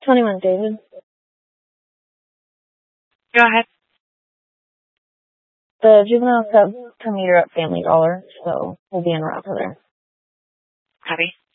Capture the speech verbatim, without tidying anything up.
twenty-one, David. Go ahead. The juveniles have to meet her at Family Dollar, so we'll be en route for there. Copy.